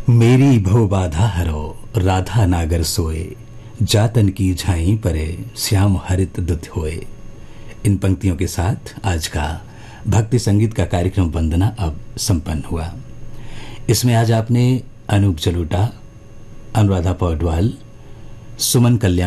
मेरी भव बाधा हरो राधा नागर सोए, जातन की झाई परे श्याम हरित दुत होए। इन पंक्तियों के साथ आज का भक्ति संगीत का कार्यक्रम वंदना अब संपन्न हुआ। इसमें आज आपने अनूप जलोटा, अनुराधा पौडवाल, सुमन कल्याण